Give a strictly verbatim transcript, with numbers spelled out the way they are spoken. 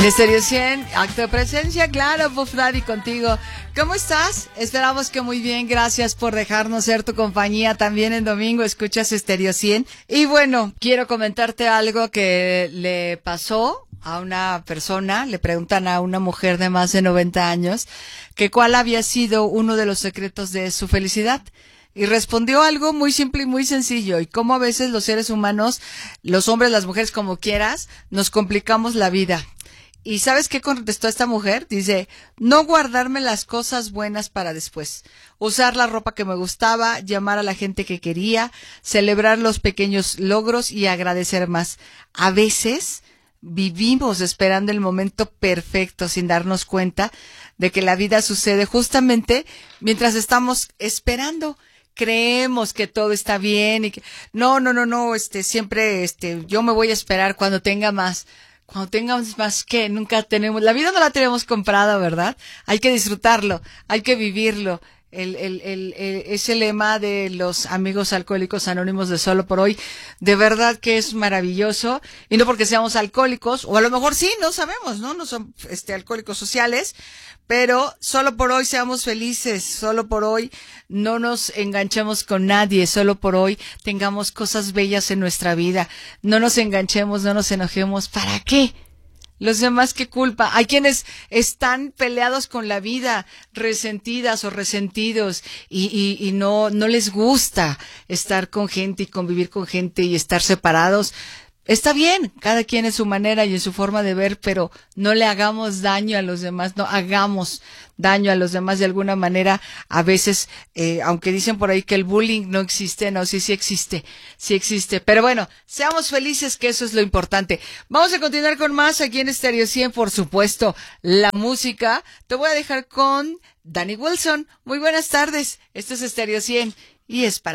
En Estéreo cien, acto de presencia, claro, Puff Daddy contigo. ¿Cómo estás? Esperamos que muy bien, gracias por dejarnos ser tu compañía también en domingo, escuchas Estéreo cien. Y bueno, quiero comentarte algo que le pasó a una persona, le preguntan a una mujer de más de noventa años, que cuál había sido uno de los secretos de su felicidad. Y respondió algo muy simple y muy sencillo, y cómo a veces los seres humanos, los hombres, las mujeres, como quieras, nos complicamos la vida. ¿Y sabes qué contestó esta mujer? Dice, no guardarme las cosas buenas para después. Usar la ropa que me gustaba, llamar a la gente que quería, celebrar los pequeños logros y agradecer más. A veces vivimos esperando el momento perfecto sin darnos cuenta de que la vida sucede justamente mientras estamos esperando. Creemos que todo está bien y que no, no, no, no, este, siempre, este, yo me voy a esperar cuando tenga más. Cuando tengamos más que nunca tenemos, la vida no la tenemos comprada, ¿verdad? Hay que disfrutarlo, hay que vivirlo. El, el, el, el, ese lema de los amigos alcohólicos anónimos de Solo por Hoy, de verdad que es maravilloso, y no porque seamos alcohólicos, o a lo mejor sí, no sabemos, ¿no? No son, este, alcohólicos sociales, pero solo por hoy seamos felices, solo por hoy no nos enganchemos con nadie, solo por hoy tengamos cosas bellas en nuestra vida, no nos enganchemos, no nos enojemos, ¿para qué? Los demás, ¿qué culpa? Hay quienes están peleados con la vida, resentidas o resentidos, y, y, y no, no les gusta estar con gente y convivir con gente y estar separados. Está bien, cada quien en su manera y en su forma de ver, pero no le hagamos daño a los demás, no hagamos daño a los demás de alguna manera. A veces, eh, aunque dicen por ahí que el bullying no existe, no, sí, sí existe, sí existe. Pero bueno, seamos felices, que eso es lo importante. Vamos a continuar con más aquí en Estéreo cien, por supuesto, la música. Te voy a dejar con Danny Wilson. Muy buenas tardes, esto es Estéreo cien y es para